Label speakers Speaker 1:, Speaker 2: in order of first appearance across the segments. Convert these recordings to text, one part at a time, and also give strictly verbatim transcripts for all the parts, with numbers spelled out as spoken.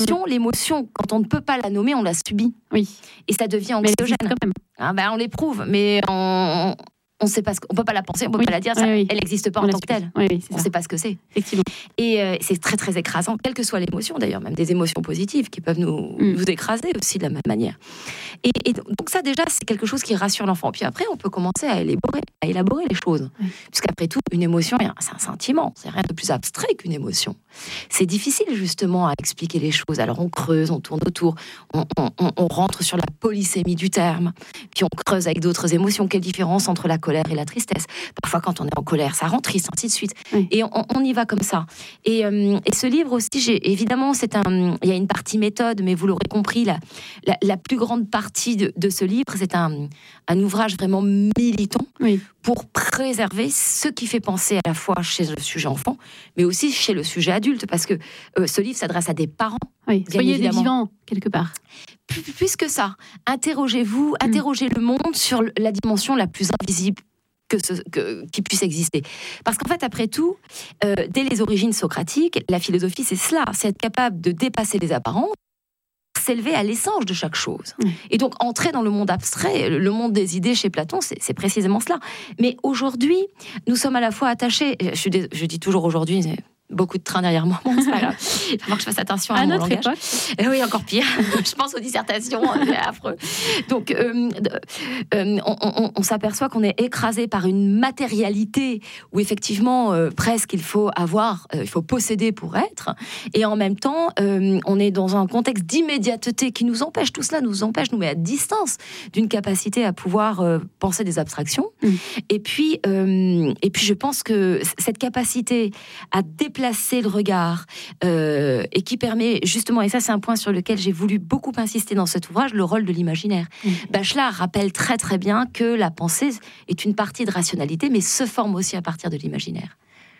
Speaker 1: l'émotion, l'émotion, quand on ne peut pas la nommer, on la subit.
Speaker 2: Oui.
Speaker 1: Et ça devient anxiogène.
Speaker 2: Mais elle existe quand même.
Speaker 1: Ah ben, on l'éprouve, mais on on sait pas ce qu'on peut pas la penser, on peut
Speaker 2: oui.
Speaker 1: pas la dire, ça,
Speaker 2: oui, oui.
Speaker 1: elle n'existe pas
Speaker 2: on
Speaker 1: en tant que telle.
Speaker 2: Oui, oui,
Speaker 1: on ne sait pas ce que c'est.
Speaker 2: Effectivement.
Speaker 1: Et euh, c'est très très écrasant, quelle que soit l'émotion d'ailleurs, même des émotions positives qui peuvent nous, mm. nous écraser aussi de la même manière. Et, et donc ça déjà, c'est quelque chose qui rassure l'enfant. Puis après, on peut commencer à élaborer, à élaborer les choses. Mm. Puisqu'après tout, une émotion, c'est un sentiment. C'est rien de plus abstrait qu'une émotion. C'est difficile justement à expliquer les choses. Alors on creuse, on tourne autour, on, on, on rentre sur la polysémie du terme, puis on creuse avec d'autres émotions. Quelle différence entre la colère et la tristesse? Parfois, quand on est en colère, ça rend triste, ainsi de suite. Oui. Et on, on y va comme ça. Et, euh, et ce livre aussi, j'ai, évidemment, c'est un, il y a une partie méthode, mais vous l'aurez compris, la, la, la plus grande partie de, de ce livre, c'est un, un ouvrage vraiment militant oui. pour préserver ce qui fait penser à la fois chez le sujet enfant, mais aussi chez le sujet adulte, parce que euh, ce livre s'adresse à des parents.
Speaker 2: Oui, soyez des vivants, quelque part.
Speaker 1: Plus, plus que ça, interrogez-vous, mmh. interrogez le monde sur la dimension la plus invisible Que ce, que, qui puisse exister. Parce qu'en fait, après tout, euh, dès les origines socratiques, la philosophie, c'est cela, c'est être capable de dépasser les apparences, s'élever à l'essence de chaque chose. Mmh. Et donc, entrer dans le monde abstrait, le monde des idées chez Platon, c'est, c'est précisément cela. Mais aujourd'hui, nous sommes à la fois attachés, je, suis dés- je dis toujours aujourd'hui, beaucoup de trains derrière moi, bon, c'est pas grave. Il va falloir que je fasse attention à, à mon
Speaker 2: notre
Speaker 1: langage.
Speaker 2: Époque.
Speaker 1: Et oui, encore pire. Je pense aux dissertations, c'est affreux. Donc, euh, euh, on, on, on s'aperçoit qu'on est écrasé par une matérialité où effectivement, euh, presque, il faut avoir, euh, il faut posséder pour être. Et en même temps, euh, on est dans un contexte d'immédiateté qui nous empêche, tout cela nous empêche, nous met à distance d'une capacité à pouvoir euh, penser des abstractions. Mm. Et puis, euh, et puis, je pense que cette capacité à déplacer placer le regard euh, et qui permet justement, et ça c'est un point sur lequel j'ai voulu beaucoup insister dans cet ouvrage, le rôle de l'imaginaire. Mmh. Bachelard rappelle très très bien que la pensée est une partie de rationalité, mais se forme aussi à partir de l'imaginaire.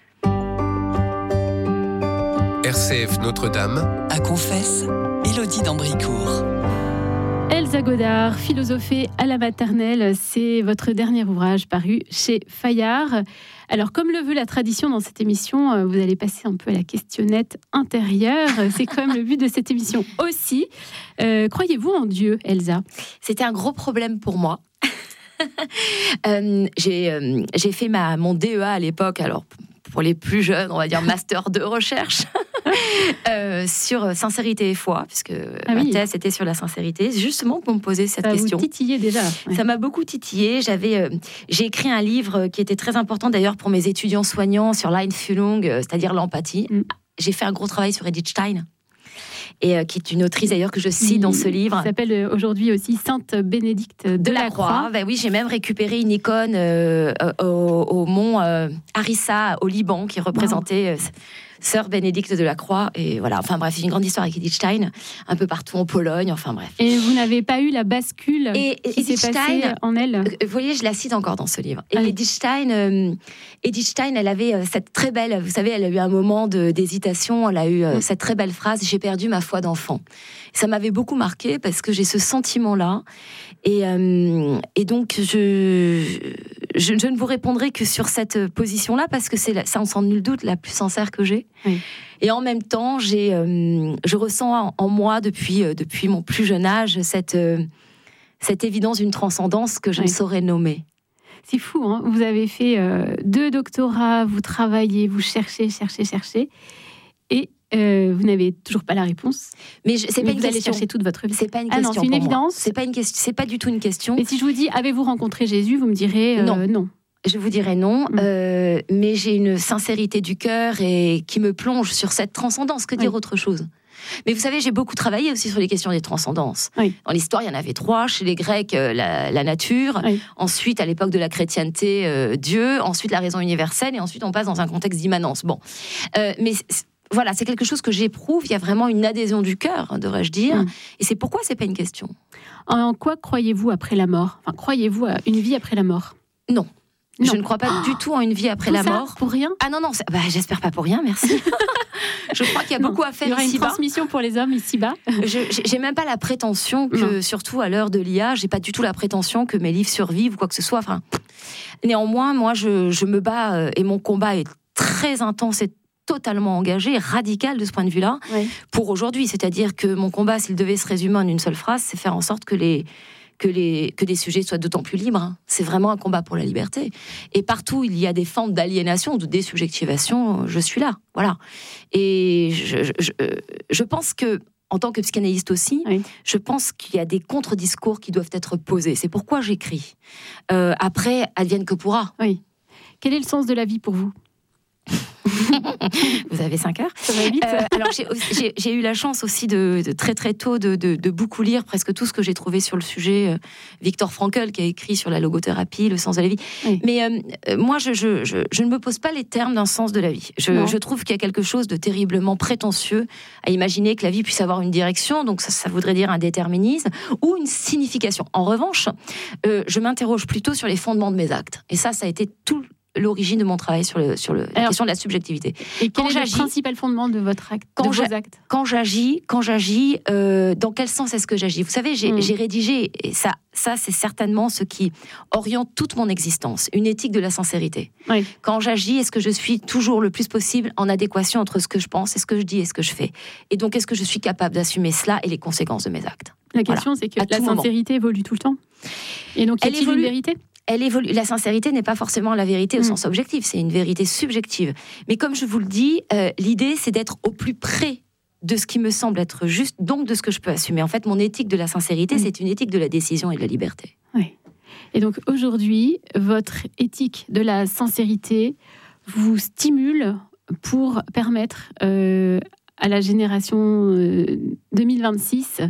Speaker 3: R C F Notre-Dame.
Speaker 4: À Confesse, Élodie d'Ambricourt.
Speaker 2: Elsa Godard, philosophée à la maternelle, c'est votre dernier ouvrage paru chez Fayard. Alors, comme le veut la tradition dans cette émission, vous allez passer un peu à la questionnette intérieure. C'est quand même le but de cette émission aussi. Euh, croyez-vous en Dieu, Elsa ?
Speaker 1: C'était un gros problème pour moi. euh, j'ai, euh, j'ai fait ma, mon D E A à l'époque, alors pour les plus jeunes, on va dire master de recherche, euh, sur sincérité et foi, puisque ah ma oui. thèse était sur la sincérité, justement pour me poser cette
Speaker 2: ça
Speaker 1: question.
Speaker 2: Ça vous titillait déjà.
Speaker 1: Ouais. Ça m'a beaucoup titillé. J'avais, euh, j'ai écrit un livre qui était très important d'ailleurs pour mes étudiants soignants sur l'Einfühlung, euh, c'est-à-dire l'empathie. Mm. J'ai fait un gros travail sur Edith Stein. Et euh, qui est une autrice d'ailleurs que je cite oui, dans ce livre.
Speaker 2: Elle s'appelle aujourd'hui aussi Sainte Bénédicte de, de la, la Croix. Croix.
Speaker 1: Ben oui, j'ai même récupéré une icône euh, au, au mont euh, Harissa au Liban qui représentait wow. euh, Sœur Bénédicte de la Croix. Et voilà, enfin bref, c'est une grande histoire avec Edith Stein, un peu partout en Pologne, enfin bref.
Speaker 2: Et vous n'avez pas eu la bascule
Speaker 1: et,
Speaker 2: qui
Speaker 1: Edith
Speaker 2: s'est passée
Speaker 1: Stein,
Speaker 2: en elle ?
Speaker 1: Vous voyez, je la cite encore dans ce livre. Et
Speaker 2: ah oui.
Speaker 1: Edith Stein, euh, Edith Stein, elle avait euh, cette très belle, vous savez, elle a eu un moment de, d'hésitation, elle a eu euh, mm. cette très belle phrase, j'ai perdu ma foi d'enfant. Ça m'avait beaucoup marqué parce que j'ai ce sentiment-là. Et, euh, et donc, je, je, je ne vous répondrai que sur cette position-là parce que c'est, ça, sans nul doute, la plus sincère que j'ai.
Speaker 2: Oui.
Speaker 1: Et en même temps, j'ai, euh, je ressens en, en moi, depuis, euh, depuis mon plus jeune âge, cette, euh, cette évidence d'une transcendance que je oui. ne saurais nommer.
Speaker 2: C'est fou, hein, vous avez fait euh, deux doctorats, vous travaillez, vous cherchez, cherchez, cherchez, et Euh, vous n'avez toujours pas la réponse.
Speaker 1: Mais je, c'est
Speaker 2: mais
Speaker 1: pas
Speaker 2: vous
Speaker 1: une
Speaker 2: allez
Speaker 1: question.
Speaker 2: chercher toute votre vie.
Speaker 1: C'est pas une
Speaker 2: ah
Speaker 1: question.
Speaker 2: Non, c'est une
Speaker 1: pour
Speaker 2: évidence.
Speaker 1: Moi. C'est pas une question. C'est pas du tout une question.
Speaker 2: Et si je vous dis, avez-vous rencontré Jésus, vous me direz euh,
Speaker 1: non.
Speaker 2: non.
Speaker 1: Je vous dirais non, mmh. euh, mais j'ai une sincérité du cœur et qui me plonge sur cette transcendance. Que dire oui. autre chose ? Mais vous savez, j'ai beaucoup travaillé aussi sur les questions des transcendances.
Speaker 2: Oui.
Speaker 1: Dans l'histoire, il y en avait trois. Chez les Grecs, euh, la, la nature. Oui. Ensuite, à l'époque de la chrétienté, euh, Dieu. Ensuite, la raison universelle. Et ensuite, on passe dans un contexte d'immanence. Bon, euh, mais voilà, c'est quelque chose que j'éprouve. Il y a vraiment une adhésion du cœur, devrais-je dire. Mmh. Et c'est pourquoi c'est pas une question.
Speaker 2: En quoi croyez-vous après la mort ? Enfin, croyez-vous à une vie après la mort ?
Speaker 1: Non.
Speaker 2: Non.
Speaker 1: Je ne crois pas oh. du tout en une vie après
Speaker 2: tout
Speaker 1: la
Speaker 2: ça,
Speaker 1: mort.
Speaker 2: Pour rien ?
Speaker 1: Ah non, non, bah, j'espère pas pour rien, merci. Je crois qu'il y a
Speaker 2: non,
Speaker 1: beaucoup à faire ici-bas.
Speaker 2: Il y aura une transmission pour les hommes ici-bas.
Speaker 1: Je, j'ai même pas la prétention que, non. surtout à l'heure de l'I A, j'ai pas du tout la prétention que mes livres survivent ou quoi que ce soit. Enfin, néanmoins, moi, je, je me bats et mon combat est très intense et totalement engagée, radicale de ce point de vue-là, oui. pour aujourd'hui. C'est-à-dire que mon combat, s'il devait se résumer en une seule phrase, c'est faire en sorte que les... Que, les, que des sujets soient d'autant plus libres. Hein. C'est vraiment un combat pour la liberté. Et partout, il y a des formes d'aliénation, de désubjectivation, je suis là. Voilà. Et je, je, je, je pense que, en tant que psychanalyste aussi, oui. je pense qu'il y a des contre-discours qui doivent être posés. C'est pourquoi j'écris. Euh, après, advienne que pourra.
Speaker 2: Oui. Quel est le sens de la vie pour vous ?
Speaker 1: Vous avez cinq heures.
Speaker 2: Ça va vite.
Speaker 1: Euh, alors j'ai, j'ai, j'ai eu la chance aussi de, de très très tôt de, de, de beaucoup lire presque tout ce que j'ai trouvé sur le sujet. Victor Frankl qui a écrit sur la logothérapie, le sens de la vie. Oui. Mais euh, moi je, je, je, je ne me pose pas les termes d'un sens de la vie. Je, je trouve qu'il y a quelque chose de terriblement prétentieux à imaginer que la vie puisse avoir une direction, donc ça, ça voudrait dire un déterminisme ou une signification. En revanche, euh, je m'interroge plutôt sur les fondements de mes actes. Et ça, ça a été tout l'origine de mon travail sur, le, sur le, Alors, la question de la subjectivité.
Speaker 2: Et quel est le principal fondement de votre acte,
Speaker 1: quand
Speaker 2: de vos actes
Speaker 1: Quand j'agis, quand j'agis euh, dans quel sens est-ce que j'agis ? Vous savez, j'ai, mmh. j'ai rédigé, et ça, ça c'est certainement ce qui oriente toute mon existence, une éthique de la sincérité.
Speaker 2: Oui.
Speaker 1: Quand j'agis, est-ce que je suis toujours le plus possible en adéquation entre ce que je pense, et ce que je dis et ce que je fais ? Et donc, est-ce que je suis capable d'assumer cela et les conséquences de mes actes ?
Speaker 2: La question, voilà. c'est que à la sincérité moment. évolue tout le temps. Et donc, y a-t-il une vérité ?
Speaker 1: Elle évolue. La sincérité n'est pas forcément la vérité au mmh. sens objectif, c'est une vérité subjective. Mais comme je vous le dis, euh, l'idée, c'est d'être au plus près de ce qui me semble être juste, donc de ce que je peux assumer. En fait, mon éthique de la sincérité, mmh. c'est une éthique de la décision et de la liberté.
Speaker 2: Oui. Et donc aujourd'hui, votre éthique de la sincérité vous stimule pour permettre euh, à la génération euh, deux mille vingt-six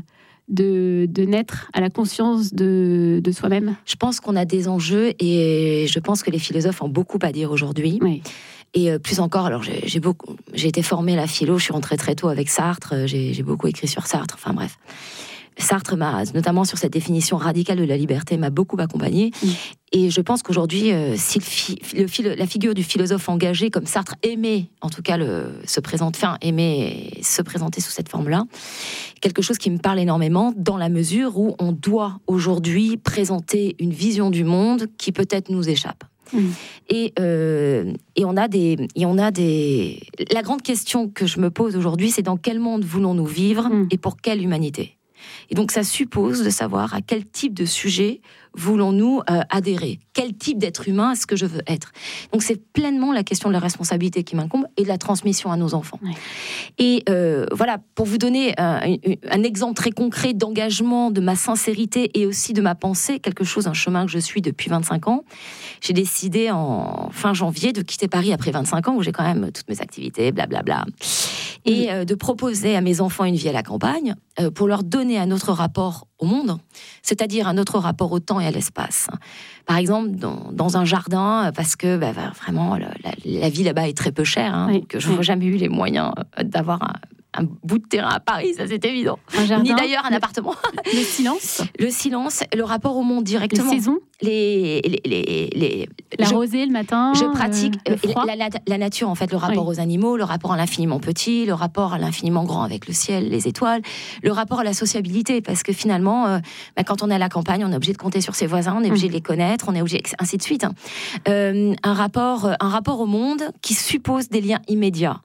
Speaker 2: De, de naître à la conscience de, de soi-même ?
Speaker 1: Je pense qu'on a des enjeux et je pense que les philosophes ont beaucoup à dire aujourd'hui.
Speaker 2: Oui.
Speaker 1: Et plus encore, alors j'ai, j'ai, beaucoup, j'ai été formée à la philo, je suis rentrée très tôt avec Sartre, j'ai, j'ai beaucoup écrit sur Sartre, enfin bref. Sartre, m'a, notamment sur cette définition radicale de la liberté, m'a beaucoup accompagnée. Mmh. Et je pense qu'aujourd'hui, euh, si le fi, le fi, la figure du philosophe engagé, comme Sartre aimait, en tout cas, le, se présente, enfin, aimait se présenter sous cette forme-là, quelque chose qui me parle énormément, dans la mesure où on doit aujourd'hui présenter une vision du monde qui peut-être nous échappe. Mmh. Et, euh, et on a des, et on a des. La grande question que je me pose aujourd'hui, c'est dans quel monde voulons-nous vivre mmh. et pour quelle humanité ? Et donc, ça suppose de savoir à quel type de sujet voulons-nous euh, adhérer ? Quel type d'être humain est-ce que je veux être ? Donc, c'est pleinement la question de la responsabilité qui m'incombe et de la transmission à nos enfants. Ouais. Et euh, voilà, pour vous donner un, un exemple très concret d'engagement, de ma sincérité et aussi de ma pensée, quelque chose, un chemin que je suis depuis vingt-cinq ans, j'ai décidé en fin janvier de quitter Paris après vingt-cinq ans, où j'ai quand même toutes mes activités, blablabla, et mmh. euh, de proposer à mes enfants une vie à la campagne euh, pour leur donner un autre rapport au monde, c'est-à-dire un autre rapport au temps et à l'espace. Par exemple, dans, dans un jardin, parce que bah, vraiment, la, la, la vie là-bas est très peu chère, hein, oui. donc je n'ai oui. jamais eu les moyens d'avoir un, un bout de terrain à Paris, ça c'est évident.
Speaker 2: Un jardin,
Speaker 1: ni d'ailleurs un
Speaker 2: le,
Speaker 1: appartement.
Speaker 2: Le silence.
Speaker 1: Le silence, le rapport au monde directement.
Speaker 2: Les saisons.
Speaker 1: Les, les, les, les,
Speaker 2: la
Speaker 1: je,
Speaker 2: rosée le matin.
Speaker 1: Je pratique
Speaker 2: euh,
Speaker 1: la, la, la nature, en fait, le rapport oui. aux animaux, le rapport à l'infiniment petit, le rapport à l'infiniment grand avec le ciel, les étoiles, le rapport à la sociabilité, parce que finalement, euh, bah, quand on est à la campagne, on est obligé de compter sur ses voisins, on est obligé mmh. de les connaître, on est obligé, ainsi de suite. Hein. Euh, un, rapport, un rapport au monde qui suppose des liens immédiats,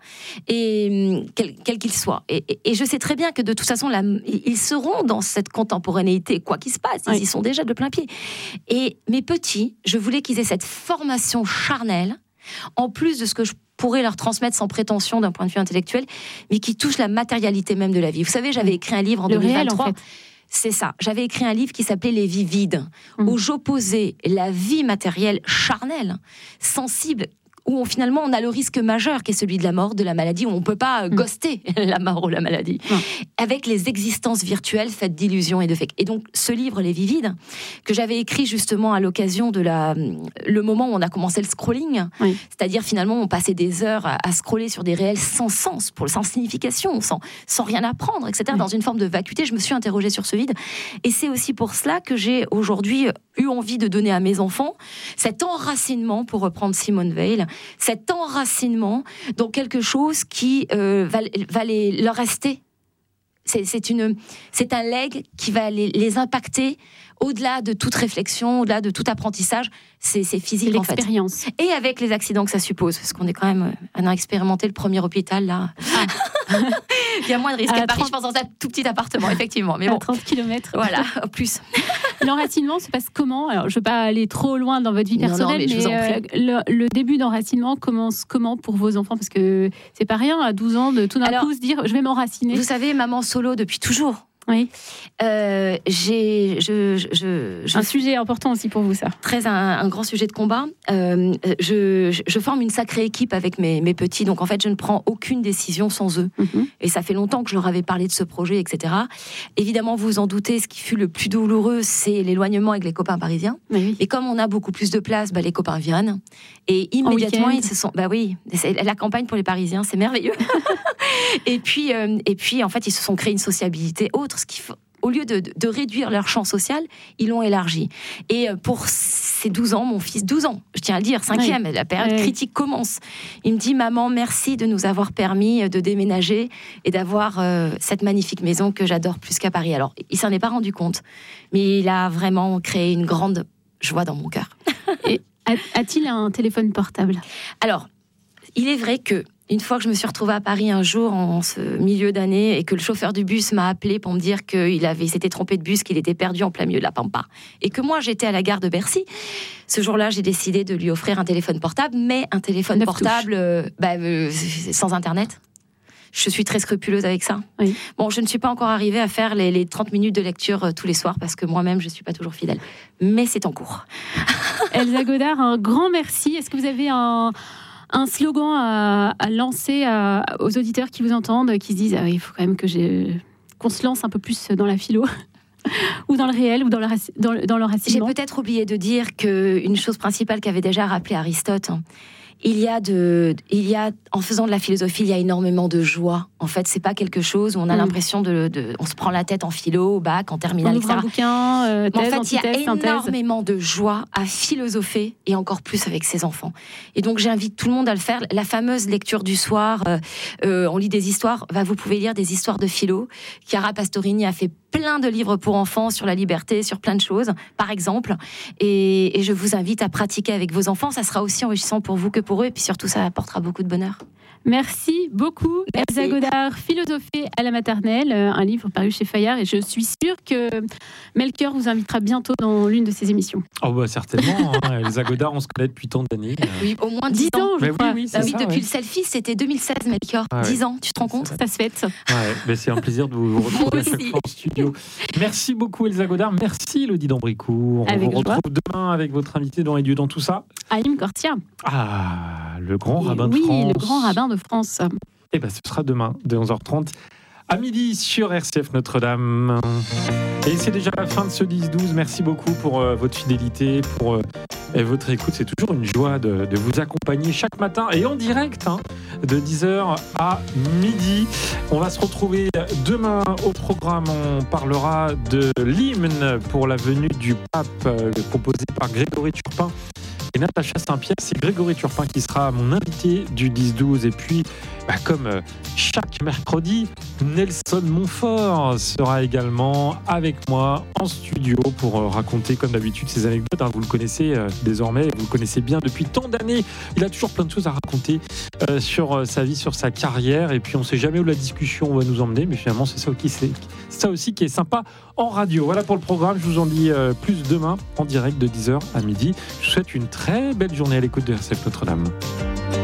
Speaker 1: et quel, quel qu'il soit. Et, et, et je sais très bien que de toute façon, la, ils seront dans cette contemporanéité, quoi qu'il se passe, ils oui. y sont déjà de plein pied. Et mes petits, je voulais qu'ils aient cette formation charnelle, en plus de ce que je pourrais leur transmettre sans prétention d'un point de vue intellectuel, mais qui touche la matérialité même de la vie. Vous savez, j'avais écrit un livre en
Speaker 2: Le
Speaker 1: deux mille vingt-trois.
Speaker 2: Réel, en fait.
Speaker 1: C'est ça. J'avais écrit un livre qui s'appelait Les vies vides, mmh. où j'opposais la vie matérielle charnelle, sensible, où on, finalement on a le risque majeur qui est celui de la mort, de la maladie, où on ne peut pas mmh. ghoster la mort ou la maladie, mmh. avec les existences virtuelles faites d'illusions et de fakes. Et donc ce livre, Les vies vides, que j'avais écrit justement à l'occasion de la, le moment où on a commencé le scrolling, oui. c'est-à-dire finalement on passait des heures à, à scroller sur des réels sans sens, pour, sans signification, sans, sans rien apprendre, et cetera, oui. dans une forme de vacuité. Je me suis interrogée sur ce vide. Et c'est aussi pour cela que j'ai aujourd'hui eu envie de donner à mes enfants cet enracinement, pour reprendre Simone Weil, cet enracinement dans quelque chose qui euh, va, va les, leur rester c'est, c'est, une, c'est un legs qui va les, les impacter au-delà de toute réflexion, au-delà de tout apprentissage. C'est, c'est physique,
Speaker 2: c'est
Speaker 1: en fait.
Speaker 2: L'expérience.
Speaker 1: Et avec les accidents que ça suppose, parce qu'on est quand même... On a expérimenté le premier hôpital, là. Ah. Il y a moins de risques à, à Paris, trente... je pense, dans un tout petit appartement, effectivement. Mais bon.
Speaker 2: À trente kilomètres.
Speaker 1: Voilà, plus.
Speaker 2: L'enracinement se passe comment ? Alors, je ne veux pas aller trop loin dans votre vie personnelle, non, non, mais, mais je vous en prie. Euh, le, le début d'enracinement commence comment pour vos enfants ? Parce que c'est pas rien, à douze ans, de tout d'un Alors, coup se dire « je vais m'enraciner ».
Speaker 1: Vous savez, maman solo depuis toujours.
Speaker 2: Oui.
Speaker 1: Euh, j'ai, je, je, je,
Speaker 2: un sujet important aussi pour vous, ça.
Speaker 1: Très un, un grand sujet de combat. Euh, je, je, je forme une sacrée équipe avec mes, mes petits, donc en fait, je ne prends aucune décision sans eux. Mm-hmm. Et ça fait longtemps que je leur avais parlé de ce projet, et cetera. Évidemment, vous vous en doutez, ce qui fut le plus douloureux, c'est l'éloignement avec les copains parisiens. Oui. Et comme on a beaucoup plus de place, bah, les copains viennent. Et immédiatement, ils se sont... Bah oui, c'est la campagne pour les Parisiens, c'est merveilleux. et, puis, euh, et puis, en fait, ils se sont créés une sociabilité autre. Ce qui, au lieu de, de réduire leur champ social, ils l'ont élargi. Et pour ces douze ans, mon fils, douze ans, je tiens à le dire, cinquième, oui. La période oui. critique commence. Il me dit, maman, merci de nous avoir permis de déménager et d'avoir euh, cette magnifique maison que j'adore plus qu'à Paris. Alors, il s'en est pas rendu compte, mais il a vraiment créé une grande joie dans mon cœur.
Speaker 2: Et a-t-il un téléphone portable ?
Speaker 1: Alors, il est vrai que une fois que je me suis retrouvée à Paris un jour en ce milieu d'année et que le chauffeur du bus m'a appelé pour me dire qu'il avait, il s'était trompé de bus, qu'il était perdu en plein milieu de la Pampa et que moi j'étais à la gare de Bercy, ce jour-là j'ai décidé de lui offrir un téléphone portable, mais un téléphone Neuf portable euh, bah, euh, sans internet. Je suis très scrupuleuse avec ça. Oui. Bon, je ne suis pas encore arrivée à faire les, les trente minutes de lecture euh, tous les soirs parce que moi-même je ne suis pas toujours fidèle, mais c'est en cours.
Speaker 2: Elsa Godard, un grand merci. Est-ce que vous avez un... un slogan à, à lancer à, aux auditeurs qui vous entendent, qui se disent ah, il faut quand même que j'ai, qu'on se lance un peu plus dans la philo ou dans le réel ou dans le, dans, dans le racinement.
Speaker 1: J'ai peut-être oublié de dire qu'une chose principale qu'avait déjà rappelé Aristote, il y a de, il y a, en faisant de la philosophie, il y a énormément de joie. En fait, c'est pas quelque chose où on a mmh. l'impression de, de, on se prend la tête en philo, au bac, en terminale,
Speaker 2: on ouvre et cetera. Un bouquin, euh, thèse,
Speaker 1: en fait, il y a
Speaker 2: synthèse.
Speaker 1: énormément de joie à philosopher et encore plus avec ses enfants. Et donc, j'invite tout le monde à le faire. La fameuse lecture du soir, euh, euh, on lit des histoires. Bah, vous pouvez lire des histoires de philo. Chiara Pastorini a fait plein de livres pour enfants sur la liberté, sur plein de choses, par exemple. Et, et je vous invite à pratiquer avec vos enfants. Ça sera aussi enrichissant pour vous que pour eux. Et puis surtout, ça apportera beaucoup de bonheur.
Speaker 2: Merci beaucoup, Merci. Elsa Godard, Philosopher à la maternelle, un livre paru chez Fayard. Et je suis sûre que Melchior vous invitera bientôt dans l'une de ses émissions.
Speaker 5: Oh bah certainement. Hein. Elsa Godard, on se connaît depuis tant d'années.
Speaker 1: Oui, au moins dix ans, je
Speaker 5: mais
Speaker 1: crois.
Speaker 5: Oui, oui,
Speaker 1: bah oui
Speaker 5: ça,
Speaker 1: depuis
Speaker 5: ouais.
Speaker 1: le selfie, c'était deux mille seize, Melchior. Ah, dix ouais. ans, tu te rends compte ?
Speaker 2: Ça se fête.
Speaker 5: Ouais, mais c'est un plaisir de vous retrouver à chaque fois en studio. Merci beaucoup, Elsa Godard. Merci, Elodie d'Ambricourt. On
Speaker 2: avec
Speaker 5: vous retrouve joie. Demain avec votre invité dans Et Dieu dans tout ça.
Speaker 2: Haïm Cortia.
Speaker 5: Ah, le grand
Speaker 2: Et
Speaker 5: rabbin
Speaker 2: oui,
Speaker 5: de France.
Speaker 2: Oui, le grand rabbin de France.
Speaker 5: Eh ben, ce sera demain, de onze heures trente à midi sur R C F Notre-Dame. Et c'est déjà la fin de ce dix douze. Merci beaucoup pour euh, votre fidélité, pour euh, votre écoute. C'est toujours une joie de, de vous accompagner chaque matin et en direct, hein, de dix heures à midi. On va se retrouver demain au programme. On parlera de l'hymne pour la venue du pape, euh, composé par Grégory Turpin et Natacha Saint-Pierre. C'est Grégory Turpin qui sera mon invité du dix douze. Et puis, bah, comme chaque mercredi, Nelson Montfort sera également avec moi en studio pour raconter, comme d'habitude, ses anecdotes. Vous le connaissez euh, désormais, vous le connaissez bien depuis tant d'années. Il a toujours plein de choses à raconter euh, sur sa vie, sur sa carrière. Et puis, on ne sait jamais où la discussion va nous emmener. Mais finalement, c'est ça, qui, c'est, c'est ça aussi qui est sympa en radio. Voilà pour le programme. Je vous en dis euh, plus demain en direct de dix heures à midi. Je vous souhaite une très belle journée à l'écoute de R C F Notre-Dame.